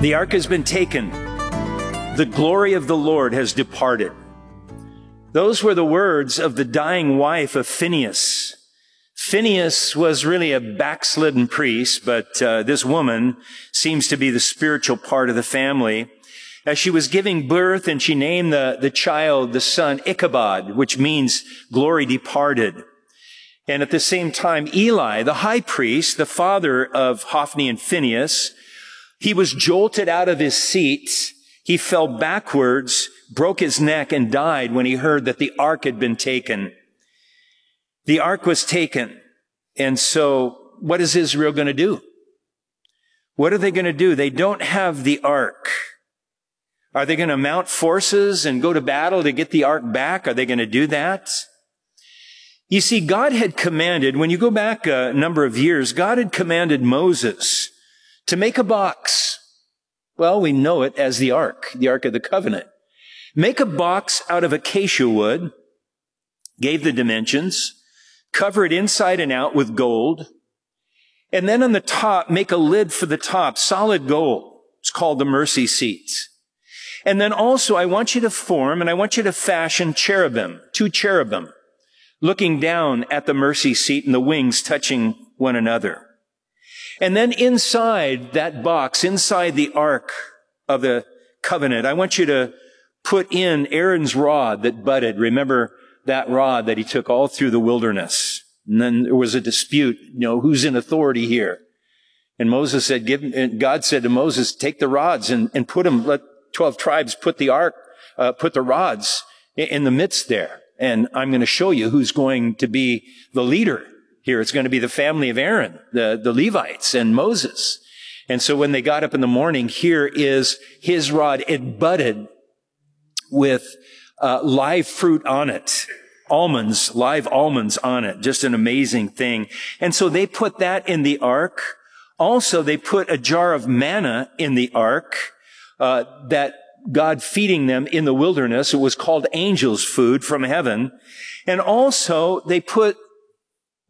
The ark has been taken. The glory of the Lord has departed. Those were the words of the dying wife of Phinehas. Phinehas was really a backslidden priest, but this woman seems to be the spiritual part of the family. As she was giving birth, and she named the child, the son, Ichabod, which means glory departed. And at the same time, Eli, the high priest, the father of Hophni and Phinehas, he was jolted out of his seat. He fell backwards, broke his neck, and died when he heard that the ark had been taken. The ark was taken. And so what is Israel going to do? What are they going to do? They don't have the ark. Are they going to mount forces and go to battle to get the ark back? Are they going to do that? You see, God had commanded, when you go back a number of years, God had commanded Moses to make a box. Well, we know it as the Ark of the Covenant. Make a box out of acacia wood, gave the dimensions, cover it inside and out with gold, and then on the top, make a lid for the top, solid gold. It's called the mercy seat. And then also, I want you to form and I want you to fashion cherubim, 2 cherubim, looking down at the mercy seat and the wings touching one another. And then inside that box, inside the Ark of the Covenant, I want you to put in Aaron's rod that budded. Remember that rod that he took all through the wilderness. And then there was a dispute, who's in authority here? And Moses said, God said to Moses, take the rods and put them, let 12 tribes put the ark, put the rods in the midst there. And I'm going to show you who's going to be the leader here. It's going to be the family of Aaron, the Levites and Moses. And so when they got up in the morning, here is his rod. It budded with live fruit on it. Live almonds on it. Just an amazing thing. And so they put that in the ark. Also, they put a jar of manna in the ark, that God feeding them in the wilderness. It was called angels' food from heaven. And also, they put